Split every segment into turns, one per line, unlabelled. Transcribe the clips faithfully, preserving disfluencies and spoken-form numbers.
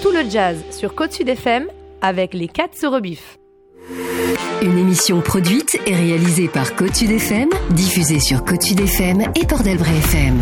tout le jazz sur Côte Sud F M avec les Cats se rebiffent.
Une émission produite et réalisée par Côte Sud F M, diffusée sur Côte Sud F M et Port d'Albret F M.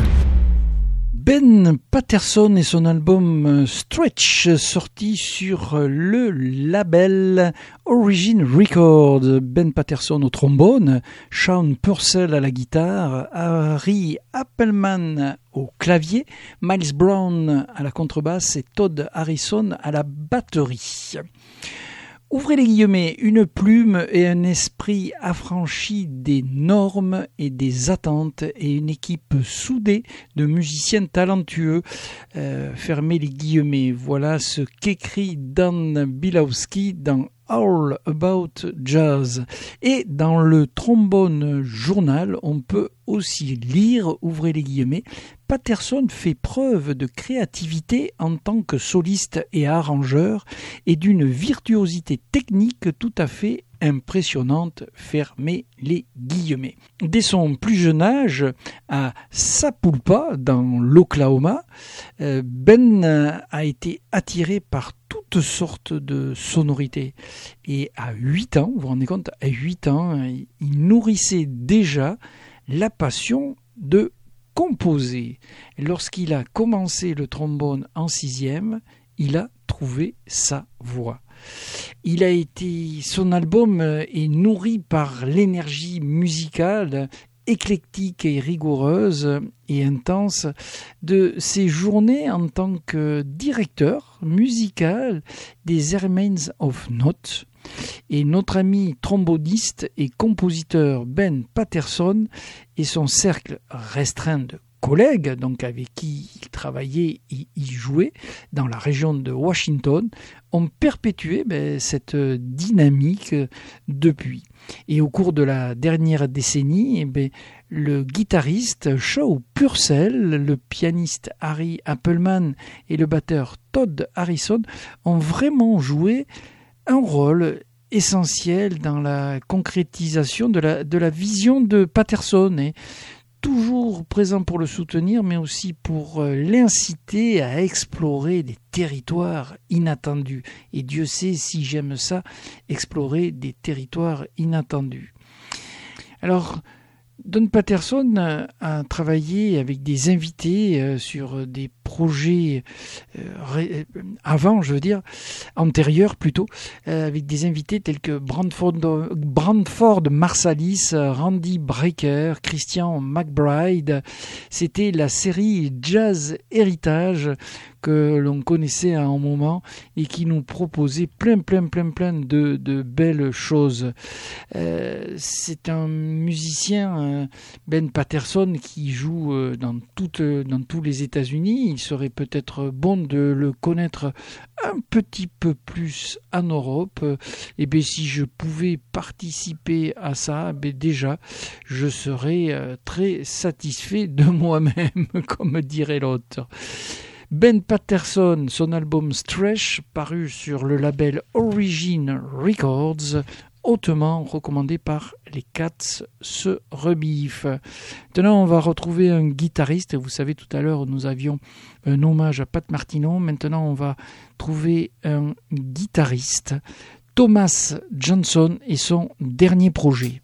Ben Patterson et son album Stretch, sorti sur le label Origin Records. Ben Patterson au trombone, Sean Purcell à la guitare, Harry Appelman au clavier, Miles Brown à la contrebasse et Todd Harrison à la batterie. Ouvrez les guillemets, une plume et un esprit affranchi des normes et des attentes et une équipe soudée de musiciens talentueux. Euh, fermez les guillemets. Voilà ce qu'écrit Dan Bilowski dans All About Jazz. Et dans le Trombone Journal, on peut aussi lire, ouvrez les guillemets, Patterson fait preuve de créativité en tant que soliste et arrangeur et d'une virtuosité technique tout à fait impressionnante, fermez les guillemets. Dès son plus jeune âge, à Sapulpa, dans l'Oklahoma, Ben a été attiré par toutes sortes de sonorités. Et à huit ans, vous vous rendez compte, à huit ans, il nourrissait déjà la passion de composer. Lorsqu'il a commencé le trombone en sixième, il a trouvé sa voix. Il a été, son album est nourri par l'énergie musicale éclectique et rigoureuse et intense de ses journées en tant que directeur musical des Remains of Note. Et notre ami tromboniste et compositeur Ben Patterson et son cercle restreint de collègues, donc avec qui il travaillait et il jouait dans la région de Washington, ont perpétué ben, cette dynamique depuis. Et au cours de la dernière décennie, eh ben, le guitariste Shaw Purcell, le pianiste Harry Appelman et le batteur Todd Harrison ont vraiment joué un rôle essentiel dans la concrétisation de la, de la vision de Patterson, et toujours présent pour le soutenir, mais aussi pour l'inciter à explorer des territoires inattendus. Et Dieu sait si j'aime ça, explorer des territoires inattendus. Alors, Don Patterson a travaillé avec des invités sur des projets euh, avant, je veux dire, antérieurs plutôt, euh, avec des invités tels que Branford, Branford Marsalis, Randy Brecker, Christian McBride. C'était la série Jazz Héritage que l'on connaissait à un moment et qui nous proposait plein, plein, plein, plein de, de belles choses. Euh, c'est un musicien, Ben Patterson, qui joue dans, toutes, dans tous les États-Unis. Il serait peut-être bon de le connaître un petit peu plus en Europe. Et bien, si je pouvais participer à ça, bien déjà, je serais très satisfait de moi-même, comme dirait l'autre. Ben Patterson, son album Stretch, paru sur le label Origin Records, hautement recommandé par les Cats se rebiffent. Maintenant, on va retrouver un guitariste. Vous savez, tout à l'heure, nous avions un hommage à Pat Martino. Maintenant, on va trouver un guitariste, Thomas Johnson, et son dernier projet.